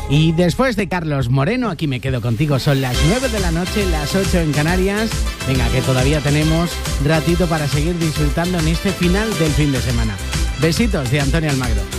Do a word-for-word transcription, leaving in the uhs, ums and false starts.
Y después de Carlos Moreno, aquí me quedo contigo. Son las nueve de la noche, las ocho en Canarias. Venga, que todavía tenemos ratito para seguir disfrutando en este final del fin de semana. Besitos de Antonio Almagro.